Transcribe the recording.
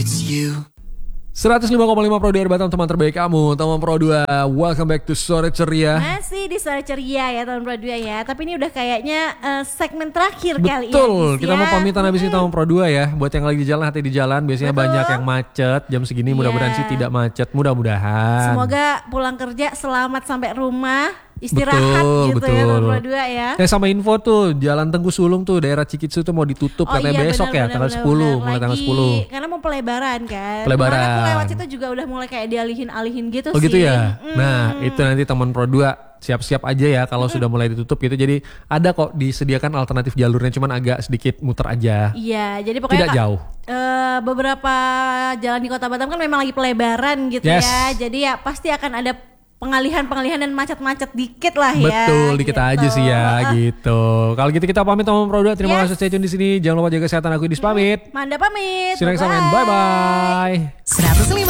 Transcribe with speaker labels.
Speaker 1: it's you.
Speaker 2: 105,5 Pro 2 Batam, teman terbaik kamu, teman Pro 2. Welcome back to Sore Ceria.
Speaker 3: Masih di Sore Ceria ya teman Pro 2 ya. Tapi ini udah kayaknya segmen terakhir kali ya.
Speaker 2: Betul, kita
Speaker 3: ya.
Speaker 2: mau pamitan habis ini teman Pro 2 ya. Buat yang lagi di jalan, hati di jalan. Biasanya
Speaker 3: Betul.
Speaker 2: banyak yang macet. Jam segini mudah-mudahan sih tidak macet. Mudah-mudahan.
Speaker 3: Semoga pulang kerja selamat sampai rumah. Istirahat gitu ya teman Pro 2 ya.
Speaker 2: Sama info tuh, Jalan Tengku Sulung tuh, daerah Cikitsu tuh mau ditutup katanya besok ya, tanggal 10, mulai tanggal 10.
Speaker 3: Karena mau pelebaran kan.
Speaker 2: Pelebaran.
Speaker 3: Kemarin aku lewat situ juga udah mulai kayak dialihin-alihin gitu
Speaker 2: Oh
Speaker 3: sih.
Speaker 2: gitu ya. Nah, itu nanti teman Pro 2 siap-siap aja ya kalau sudah mulai ditutup gitu. Jadi ada kok disediakan alternatif jalurnya, cuman agak sedikit muter aja.
Speaker 3: Iya, jadi pokoknya
Speaker 2: tidak jauh.
Speaker 3: Beberapa jalan di Kota Batam kan memang lagi pelebaran gitu ya. Jadi ya pasti akan ada pengalihan dan macet-macet dikit lah ya.
Speaker 2: Betul, dikit
Speaker 3: gitu.
Speaker 2: aja sih ya gitu. Kalau gitu kita pamit teman Pro 2. Terima kasih stay tune di sini. Jangan lupa jaga kesehatan. Aku Idis pamit.
Speaker 3: Manda pamit.
Speaker 2: See you next time and bye bye.
Speaker 4: 105